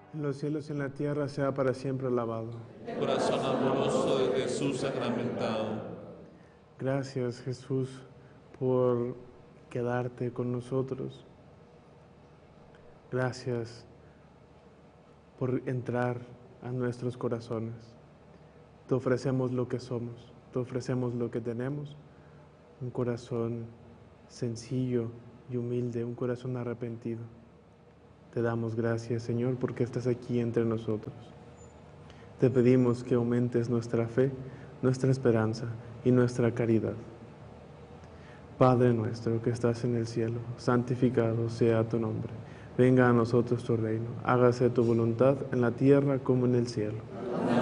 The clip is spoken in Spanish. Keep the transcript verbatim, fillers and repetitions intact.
en los cielos y en la tierra sea para siempre alabado. Corazón amoroso de Jesús sacramentado. Gracias, Jesús, por quedarte con nosotros. Gracias por entrar a nuestros corazones. Te ofrecemos lo que somos, te ofrecemos lo que tenemos, un corazón sencillo y humilde, un corazón arrepentido. Te damos gracias, Señor, porque estás aquí entre nosotros. Te pedimos que aumentes nuestra fe, nuestra esperanza y nuestra caridad. Padre nuestro que estás en el cielo, santificado sea tu nombre. Venga a nosotros tu reino, hágase tu voluntad en la tierra como en el cielo. Amén.